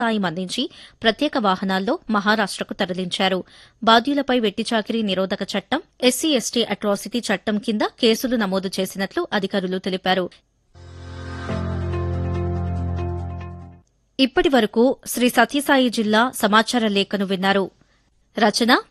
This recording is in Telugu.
సాయం అందించి ప్రత్యేక వాహనాల్లో మహారాష్టకు తరలించారు. బాధ్యులపై వెట్టిచాకిరీ నిరోధక చట్టం, ఎస్సీ ఎస్టీ అట్రాసిటీ చట్టం కింద కేసులు నమోదు చేసినట్లు అధికారులు తెలిపారు. ఇప్పటి వరకు శ్రీ సత్యసాయి జిల్లా సమాచార లేఖను విన్నారు. రచన